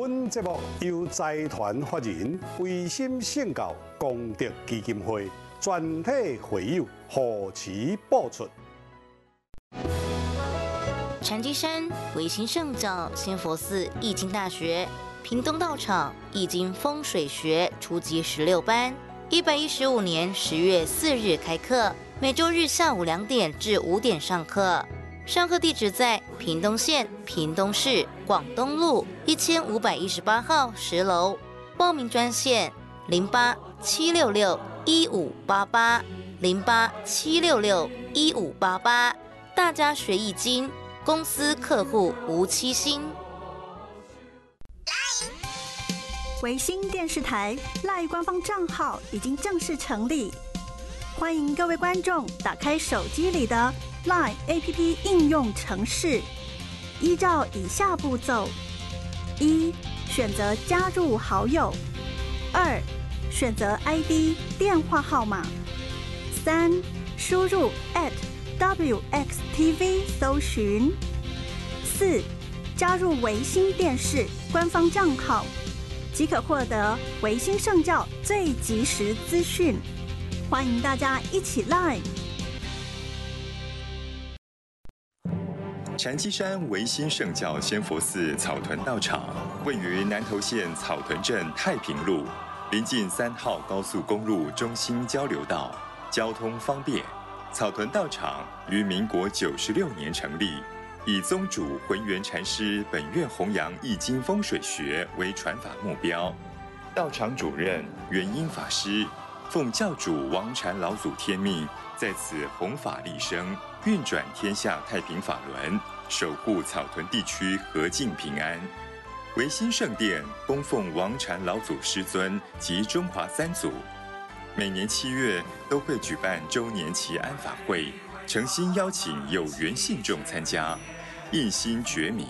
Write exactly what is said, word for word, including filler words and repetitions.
本节目由财团法人维新圣教功德基金会全体会友护持播出。 禅机山维新圣教仙佛寺易经大学屏东道场易经风水学初级十六班，一百一十五年十月四日开课，每周日下午两点至五点上课。上课地址在屏东县屏东市广东路一千五百一十八号十楼。报名专线零八七六六一五八八零八七六六一五八八。大家学易经，公司客户无欺心。 维新电视台赖官方账号已经正式成立，欢迎各位观众打开手机里的 LINE A P P 应用程式，依照以下步骤：一、选择加入好友；二、选择 I D 电话号码；三、输入 at W X T V 搜寻；四、加入维新电视官方账号，即可获得维新圣教最及时资讯。欢迎大家一起来！ 禅机山维新圣教仙佛寺草屯道场位于南投县草屯镇太平路，临近三号高速公路中心交流道，交通方便。草屯道场于民国九十六年成立，以宗主浑元禅师本愿弘扬易经风水学为传法目标。道场主任元英法师奉教主王禅老祖天命，在此弘法利生，运转天下太平法轮，守护草屯地区和静平安。维新圣殿供奉王禅老祖师尊及中华三祖，每年七月都会举办周年祈安法会，诚心邀请有缘信众参加，印心觉明。